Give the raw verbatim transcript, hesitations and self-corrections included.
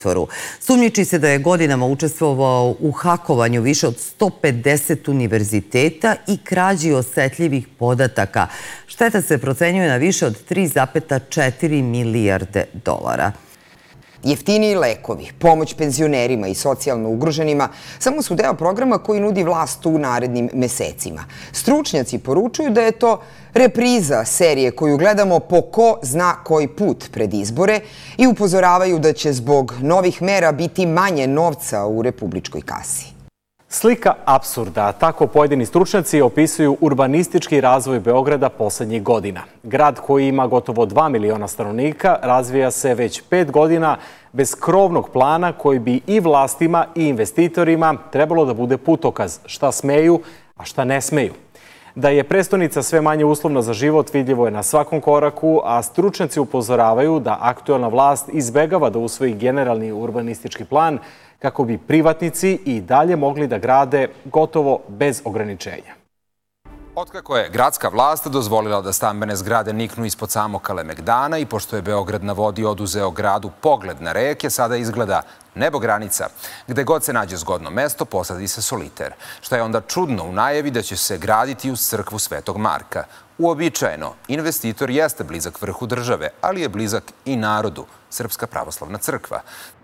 pritvoru. Sumnjiči se da je godinama učestvovao u hakovanju više od sto pedeset univerziteta i krađi osetljivih podataka. Šteta se procenjuje na više od tri zarez četiri milijarde dolara. Jeftiniji lekovi, pomoć penzionerima i socijalno ugroženima samo su deo programa koji nudi vlast u narednim mesecima. Stručnjaci poručuju da je to repriza serije koju gledamo po ko zna koji put pred izbore i upozoravaju da će zbog novih mera biti manje novca u republičkoj kasi. Slika apsurda, tako pojedini stručnjaci opisuju urbanistički razvoj Beograda poslednjih godina. Grad koji ima gotovo dva miliona stanovnika razvija se već pet godina bez krovnog plana koji bi i vlastima i investitorima trebalo da bude putokaz šta smeju, a šta ne smeju. Da je prestonica sve manje uslovna za život vidljivo je na svakom koraku, a stručnjaci upozoravaju da aktuelna vlast izbegava da usvoji generalni urbanistički plan kako bi privatnici i dalje mogli da grade gotovo bez ograničenja. Otkako je gradska vlast dozvolila da stambene zgrade niknu ispod samog Kalemegdana i pošto je Beograd na vodi oduzeo gradu pogled na reke, sada izgleda nebo granica. Gde god se nađe zgodno mesto, posadi se soliter. Šta je onda čudno u najavi da će se graditi uz crkvu Svetog Marka. Uobičajeno, investitor jeste blizak vrhu države, ali je blizak i narodu, Srpska pravoslavna crkva.